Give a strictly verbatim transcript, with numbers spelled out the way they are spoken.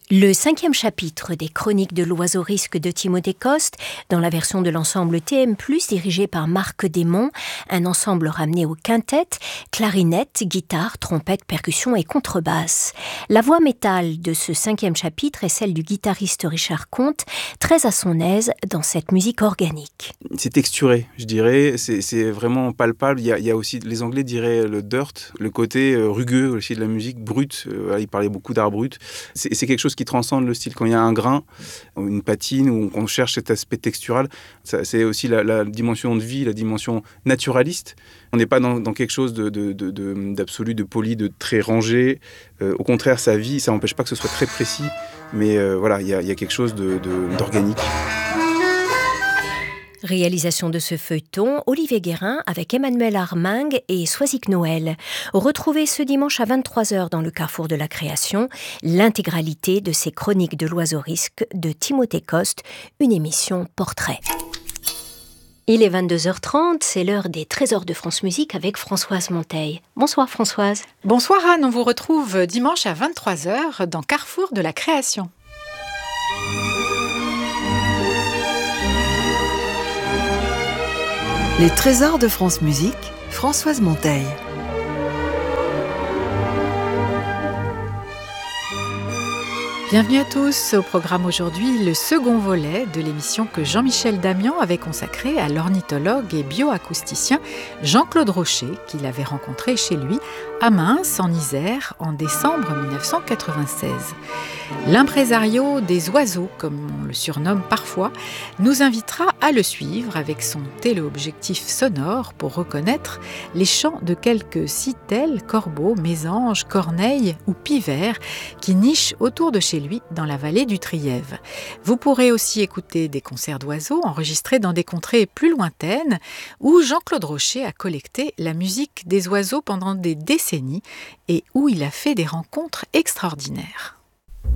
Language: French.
Le cinquième chapitre des Chroniques de l'Oiseau-Risque de Timothée Coste, dans la version de l'ensemble T M plus, dirigé par Marc Desmonts, un ensemble ramené aux quintettes, clarinette, guitare, trompette, percussion et contrebasse. La voix métal de ce cinquième chapitre est celle du guitariste Richard Comte, très à son aise dans cette musique organique. C'est texturé, je dirais, c'est, c'est vraiment palpable. Il y, a, il y a aussi, les Anglais diraient le dirt, le côté rugueux aussi de la musique, brute. Euh, ils parlaient beaucoup d'art brut. C'est, c'est quelque chose qui transcende le style. Quand il y a un grain, une patine, ou qu'on cherche cet aspect textural, ça, c'est aussi la, la dimension de vie, la dimension naturaliste. On n'est pas dans, dans quelque chose de, de, de, de, d'absolu, de poli, de très rangé. Euh, au contraire, sa vie, ça n'empêche pas que ce soit très précis, mais euh, voilà, il y a, il y a quelque chose de, de, d'organique. Réalisation de ce feuilleton, Olivier Guérin avec Emmanuel Armingue et Soisic Noël. Retrouvez ce dimanche à vingt-trois heures dans le Carrefour de la Création l'intégralité de ces Chroniques de l'Oiseau-Risque de Timothée Coste, une émission portrait. Il est vingt-deux heures trente, c'est l'heure des Trésors de France Musique avec Françoise Monteil. Bonsoir Françoise. Bonsoir Anne, on vous retrouve dimanche à vingt-trois heures dans Carrefour de la Création. Les Trésors de France Musique, Françoise Monteil. Bienvenue à tous. Au programme aujourd'hui, le second volet de l'émission que Jean-Michel Damian avait consacrée à l'ornithologue et bioacousticien Jean-Claude Rocher, qu'il avait rencontré chez lui à Mainz, en Isère, en décembre dix-neuf cent quatre-vingt-seize. L'impresario des oiseaux, comme on le surnomme parfois, nous invitera à le suivre avec son téléobjectif sonore pour reconnaître les chants de quelques citelles, corbeaux, mésanges, corneilles ou pivers qui nichent autour de chez lui dans la vallée du Trièves. Vous pourrez aussi écouter des concerts d'oiseaux enregistrés dans des contrées plus lointaines où Jean-Claude Rocher a collecté la musique des oiseaux pendant des décennies et où il a fait des rencontres extraordinaires.